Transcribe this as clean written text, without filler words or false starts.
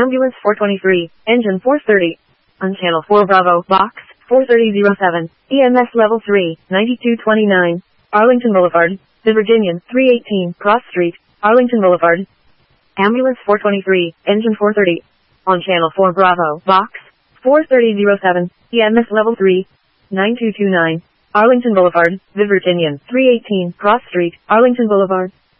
Ambulance 423, Engine 430. On Channel 4 Bravo, Box 43007, EMS Level 3, 9229, Arlington Boulevard, The Virginian, 318, Cross Street, Arlington Boulevard. Ambulance 423, Engine 430. On Channel 4 Bravo, Box 43007, EMS Level 3, 9229, Arlington Boulevard, The Virginian, 318, Cross Street, Arlington Boulevard.